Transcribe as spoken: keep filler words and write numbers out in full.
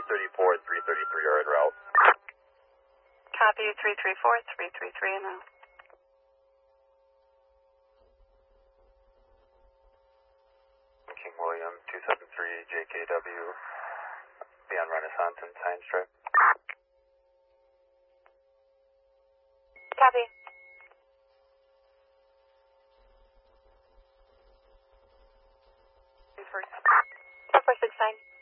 thirty-four, three thirty-three are en route. Copy, three three four, three three three en route. King William, two seven three J K W, beyond Renaissance and Science Strip. Copy. Four four six nine.